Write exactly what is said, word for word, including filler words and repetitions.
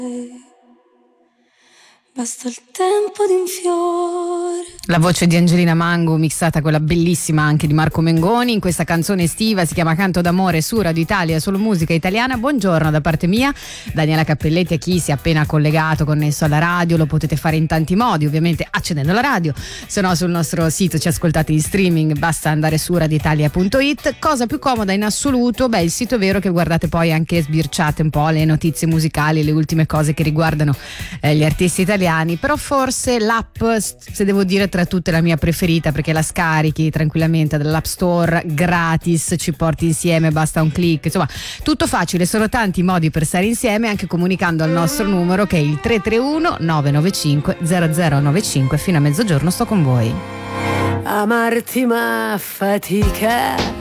Basta il tempo di un fiore. La voce di Angelina Mango mixata con la bellissima anche di Marco Mengoni in questa canzone estiva, si chiama Canto d'amore su Radio Italia, solo musica italiana. Buongiorno da parte mia, Daniela Cappelletti. A chi si è appena collegato, connesso alla radio, lo potete fare in tanti modi, ovviamente accendendo la radio, se no sul nostro sito ci ascoltate in streaming, basta andare su radioitalia punto it. Cosa più comoda in assoluto? Beh, il sito è vero che guardate poi anche, sbirciate un po' le notizie musicali, le ultime cose che riguardano eh, gli artisti italiani, però forse l'app, se devo dire tra tutte la mia preferita, perché la scarichi tranquillamente dall'App Store gratis, ci porti insieme, basta un click, insomma tutto facile, sono tanti modi per stare insieme, anche comunicando al nostro numero che è il tre tre uno nove nove cinque zero zero nove cinque. Fino a mezzogiorno sto con voi. Amarti ma fatica,